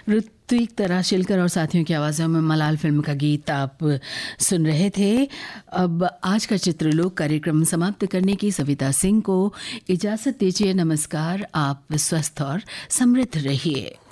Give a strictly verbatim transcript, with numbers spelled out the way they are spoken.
ऋत्विक तराशिलकर और साथियों की आवाज़ों में मलाल फिल्म का गीत आप सुन रहे थे। अब आज का चित्रलोक कार्यक्रम समाप्त करने की सविता सिंह को इजाज़त दीजिए। नमस्कार, आप स्वस्थ और समृद्ध रहिए।